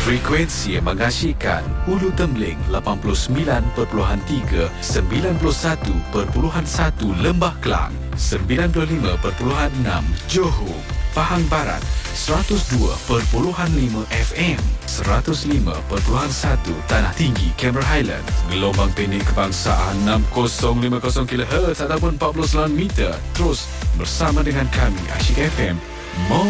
Frekuensi yang mengasyikkan. Ulu Tembeling 89.3, 91.1 Lembah Kelang, 95.6 Johor, Pahang Barat, 102.5 FM, 105.1 Tanah Tinggi, Cameron Highlands, gelombang pendek kebangsaan 6050 kHz ataupun 49 meter. Terus bersama dengan kami Asyik FM.